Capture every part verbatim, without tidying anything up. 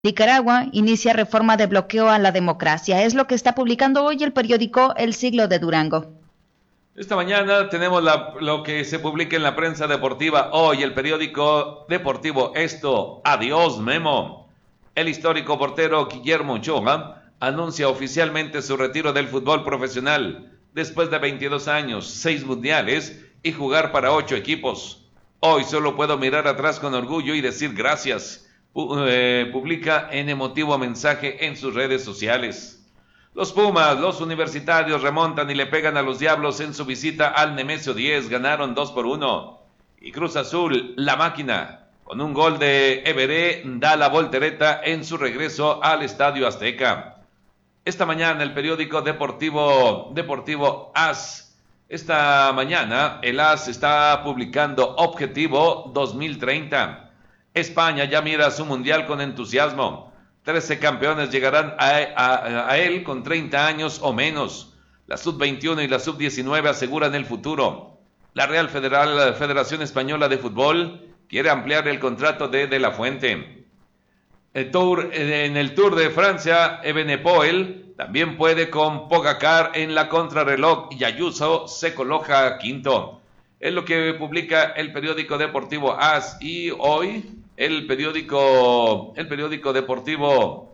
Nicaragua inicia reforma de bloqueo a la democracia. Es lo que está publicando hoy el periódico El Siglo de Durango. Esta mañana tenemos la, lo que se publica en la prensa deportiva hoy, el periódico deportivo Esto. Adiós, Memo. El histórico portero Guillermo Ochoa anuncia oficialmente su retiro del fútbol profesional después de veintidós años, seis mundiales y jugar para ocho equipos. Hoy solo puedo mirar atrás con orgullo y decir gracias. Eh, publica en emotivo mensaje en sus redes sociales. Los Pumas, los universitarios remontan y le pegan a los Diablos en su visita al Nemesio diez, ganaron dos por uno. Y Cruz Azul, la máquina, con un gol de Everé, da la voltereta en su regreso al Estadio Azteca. Esta mañana el periódico deportivo, deportivo AS, esta mañana el AS está publicando Objetivo dos mil treinta. España ya mira su mundial con entusiasmo. trece campeones llegarán a, a, a él con treinta años o menos. La sub veintiuno y la sub diecinueve aseguran el futuro. La Real Federal, Federación Española de Fútbol quiere ampliar el contrato de De La Fuente. El tour, en el Tour de Francia, Evenepoel también puede con Pogacar en la contrarreloj y Ayuso se coloca quinto. Es lo que publica el periódico deportivo AS y hoy el periódico, el periódico deportivo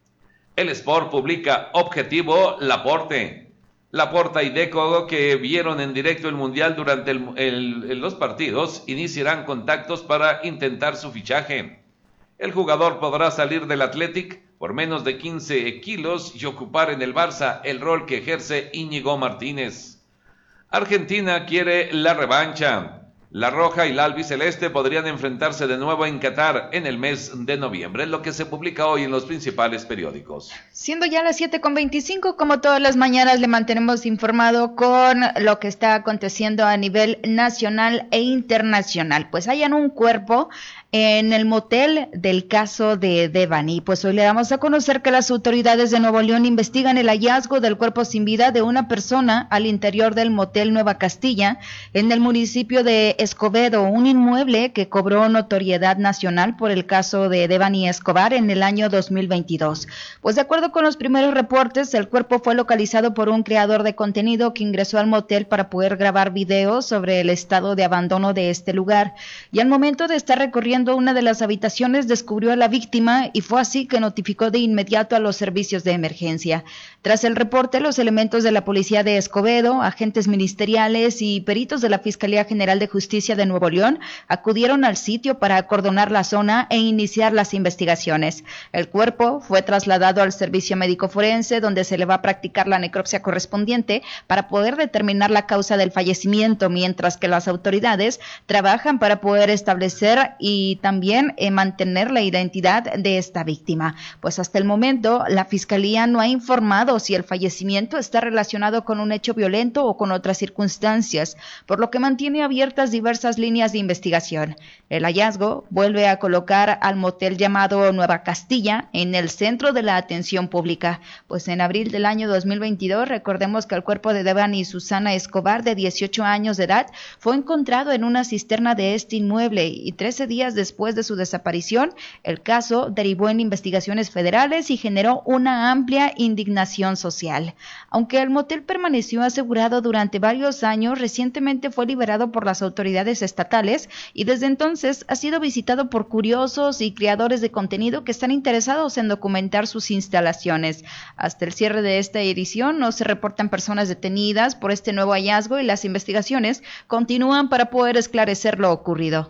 El Sport publica Objetivo Laporte. Laporta y Deco, que vieron en directo el Mundial durante el, el, los partidos, iniciarán contactos para intentar su fichaje. El jugador podrá salir del Athletic por menos de quince kilos y ocupar en el Barça el rol que ejerce Íñigo Martínez. Argentina quiere la revancha. La Roja y la Albiceleste podrían enfrentarse de nuevo en Qatar en el mes de noviembre, es lo que se publica hoy en los principales periódicos. Siendo ya las siete con veinticinco, como todas las mañanas le mantenemos informado con lo que está aconteciendo a nivel nacional e internacional. Pues hayan un cuerpo en el motel del caso de Devani. Pues hoy le damos a conocer que las autoridades de Nuevo León investigan el hallazgo del cuerpo sin vida de una persona al interior del motel Nueva Castilla en el municipio de Escobedo, un inmueble que cobró notoriedad nacional por el caso de Devani Escobar en el año dos mil veintidós. Pues de acuerdo con los primeros reportes, el cuerpo fue localizado por un creador de contenido que ingresó al motel para poder grabar videos sobre el estado de abandono de este lugar. Y al momento de estar recorriendo una de las habitaciones descubrió a la víctima y fue así que notificó de inmediato a los servicios de emergencia. Tras el reporte, los elementos de la Policía de Escobedo, agentes ministeriales y peritos de la Fiscalía General de Justicia de Nuevo León acudieron al sitio para acordonar la zona e iniciar las investigaciones. El cuerpo fue trasladado al servicio médico forense, donde se le va a practicar la necropsia correspondiente para poder determinar la causa del fallecimiento, mientras que las autoridades trabajan para poder establecer y también eh, mantener la identidad de esta víctima. Pues hasta el momento la Fiscalía no ha informado si el fallecimiento está relacionado con un hecho violento o con otras circunstancias, por lo que mantiene abiertas diversas líneas de investigación. El hallazgo vuelve a colocar al motel llamado Nueva Castilla en el centro de la atención pública, pues en abril del año dos mil veintidós, recordemos que el cuerpo de Devani Susana Escobar, de dieciocho años de edad, fue encontrado en una cisterna de este inmueble y trece días después de su desaparición, el caso derivó en investigaciones federales y generó una amplia indignación social. Aunque el motel permaneció asegurado durante varios años, recientemente fue liberado por las autoridades estatales y desde entonces ha sido visitado por curiosos y creadores de contenido que están interesados en documentar sus instalaciones. Hasta el cierre de esta edición no se reportan personas detenidas por este nuevo hallazgo y las investigaciones continúan para poder esclarecer lo ocurrido.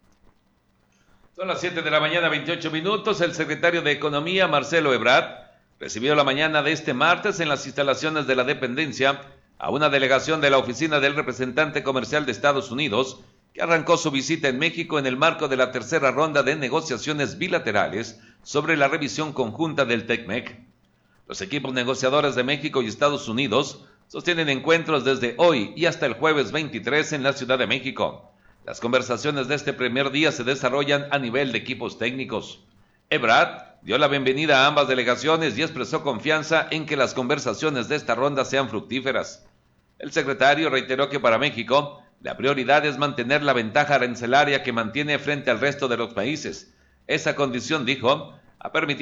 Son las siete de la mañana, veintiocho minutos. El secretario de Economía, Marcelo Ebrard, recibió la mañana de este martes en las instalaciones de la dependencia a una delegación de la oficina del representante comercial de Estados Unidos, que arrancó su visita en México en el marco de la tercera ronda de negociaciones bilaterales sobre la revisión conjunta del TECMEC. Los equipos negociadores de México y Estados Unidos sostienen encuentros desde hoy y hasta el jueves veintitrés en la Ciudad de México. Las conversaciones de este primer día se desarrollan a nivel de equipos técnicos. Ebrard dio la bienvenida a ambas delegaciones y expresó confianza en que las conversaciones de esta ronda sean fructíferas. El secretario reiteró que para México la prioridad es mantener la ventaja arancelaria que mantiene frente al resto de los países. Esa condición, dijo, ha permitido